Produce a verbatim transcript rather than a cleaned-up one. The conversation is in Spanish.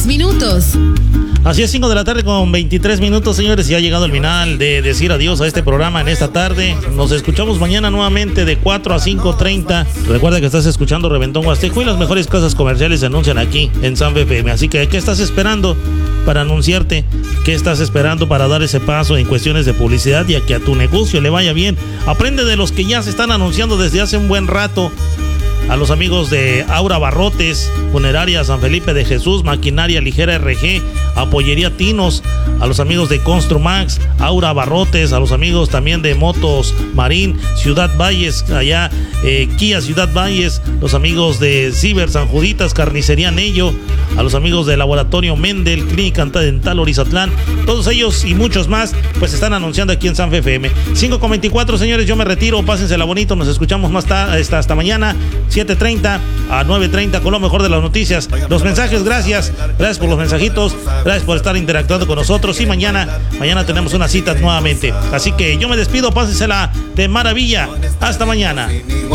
veintitrés minutos. Así es, cinco de la tarde con veintitrés minutos, señores. Ya ha llegado el final de decir adiós a este programa en esta tarde. Nos escuchamos mañana nuevamente de cuatro a cinco treinta. Recuerda que estás escuchando Reventón Huasteco y las mejores casas comerciales se anuncian aquí en Sanfe F M. Así que, ¿qué estás esperando para anunciarte? ¿Qué estás esperando para dar ese paso en cuestiones de publicidad y a que a tu negocio le vaya bien? Aprende de los que ya se están anunciando desde hace un buen rato. A los amigos de Aura Barrotes, Funeraria San Felipe de Jesús, Maquinaria Ligera R G, Apoyería Tinos, a los amigos de Construmax, Aura Barrotes, a los amigos también de Motos Marín, Ciudad Valles, allá eh, Kia Ciudad Valles, los amigos de Ciber San Juditas, Carnicería Nello, a los amigos de Laboratorio Mendel, Clínica Dental Orizatlán, todos ellos y muchos más, pues están anunciando aquí en Sanfe F M. cinco con veinticuatro, señores, yo me retiro, pásensela bonito, nos escuchamos más tarde, hasta, hasta mañana, siete treinta a nueve treinta con lo mejor de las noticias. Los mensajes, gracias, gracias por los mensajitos, gracias por estar interactuando con nosotros y mañana, mañana tenemos una cita nuevamente. Así que yo me despido, pásensela de maravilla, hasta mañana.